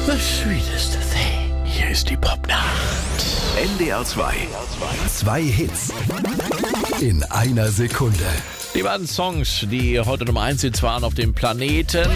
The sweetest thing. Hier ist die Popnacht. NDR 2. Zwei Hits in einer Sekunde. Die beiden Songs, die heute Nummer 1 Hits waren auf dem Planeten.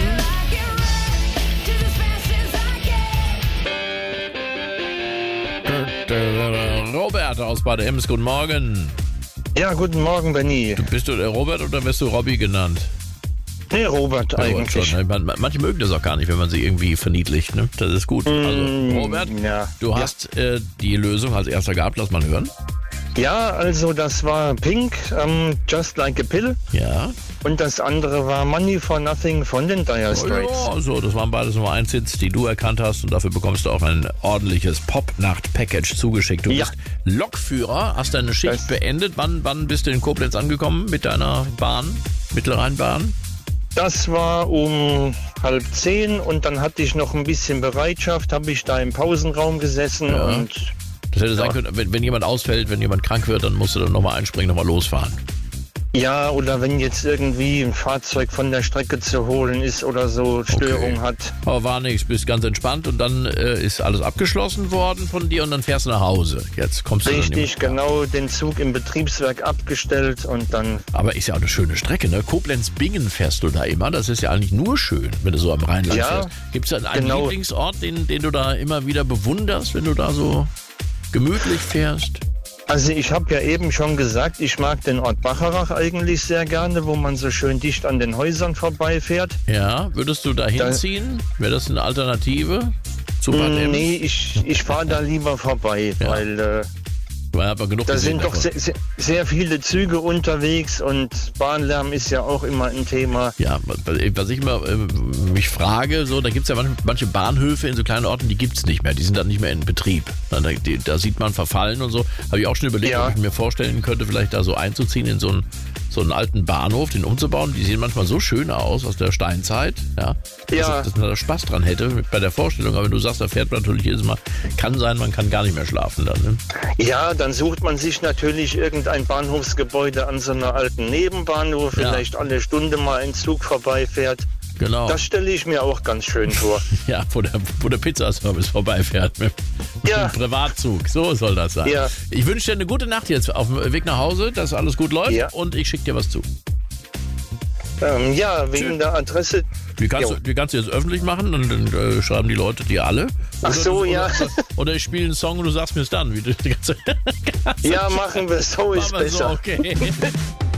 Robert aus Bad Ems, guten Morgen. Ja, guten Morgen, Benni. Bist du der Robert oder wirst du Robby genannt? Nee, Robert eigentlich. Schon, ne? Manche mögen das auch gar nicht, wenn man sie irgendwie verniedlicht. Ne? Das ist gut. Also, Robert, du hast die Lösung als erster gehabt. Lass mal hören. Ja, also das war Pink, Just Like a Pill. Ja. Und das andere war Money for Nothing von den Dire Straits. Ja, also das waren beides Nummer 1 Hits, die du erkannt hast. Und dafür bekommst du auch ein ordentliches Pop-Nacht-Package zugeschickt. Du bist Lokführer, hast deine Schicht beendet. Wann bist du in Koblenz angekommen mit deiner Bahn, Mittelrheinbahn? Das war um 9:30 und dann hatte ich noch ein bisschen Bereitschaft, habe ich da im Pausenraum gesessen und... Das hätte sein können, wenn jemand ausfällt, wenn jemand krank wird, dann musst du dann nochmal einspringen, nochmal losfahren. Ja, oder wenn jetzt irgendwie ein Fahrzeug von der Strecke zu holen ist oder so, Störung hat. Aber war nichts, bist ganz entspannt und dann ist alles abgeschlossen worden von dir und dann fährst du nach Hause. Jetzt kommst du Richtig, genau, den Zug im Betriebswerk abgestellt und dann... Aber ist ja auch eine schöne Strecke, ne? Koblenz-Bingen fährst du da immer, das ist ja eigentlich nur schön, wenn du so am Rheinland fährst. Gibt es da einen Lieblingsort, den du da immer wieder bewunderst, wenn du da so gemütlich fährst? Also ich habe ja eben schon gesagt, ich mag den Ort Bacharach eigentlich sehr gerne, wo man so schön dicht an den Häusern vorbeifährt. Ja, würdest du da hinziehen? Wäre das eine Alternative zu Bad Ems? Nee, ich fahre da lieber vorbei, weil da sind doch sehr viele Züge unterwegs und Bahnlärm ist ja auch immer ein Thema. Ja, was ich immer mich frage, so, da gibt es ja manche Bahnhöfe in so kleinen Orten, die gibt es nicht mehr, die sind dann nicht mehr in Betrieb. Da sieht man verfallen und so. Habe ich auch schon überlegt, ob ich mir vorstellen könnte, vielleicht da so einzuziehen in so einen alten Bahnhof, den umzubauen. Die sehen manchmal so schön aus der Steinzeit, dass man da Spaß dran hätte bei der Vorstellung. Aber wenn du sagst, da fährt man natürlich jedes Mal, kann sein, man kann gar nicht mehr schlafen dann. Ne? Ja, dann sucht man sich natürlich irgendein Bahnhofsgebäude an so einer alten Nebenbahn, wo vielleicht alle Stunde mal ein Zug vorbeifährt. Genau. Das stelle ich mir auch ganz schön vor. Ja, wo der Pizzaservice vorbeifährt mit einem Privatzug. So soll das sein. Ja. Ich wünsche dir eine gute Nacht jetzt auf dem Weg nach Hause, dass alles gut läuft und ich schicke dir was zu. Wegen der Adresse. Die kannst du jetzt öffentlich machen und dann schreiben die Leute dir alle. Ach so, Oder ich spiele einen Song und du sagst mir es dann. Wie du machen wir es. So ist besser. So, okay.